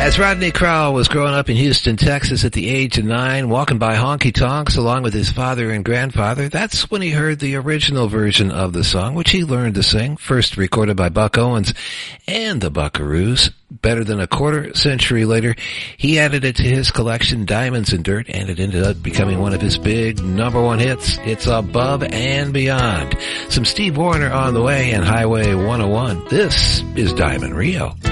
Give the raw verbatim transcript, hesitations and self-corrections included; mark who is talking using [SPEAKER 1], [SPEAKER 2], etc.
[SPEAKER 1] As Rodney Crowell was growing up in Houston, Texas at the age of nine, walking by honky-tonks along with his father and grandfather, that's when he heard the original version of the song, which he learned to sing, first recorded by Buck Owens and the Buckaroos. Better than a quarter century later, he added it to his collection, Diamonds and Dirt, and it ended up becoming one of his big number one hits. It's Above and Beyond. Some Steve Wariner on the way and Highway one oh one. This is Diamond Rio.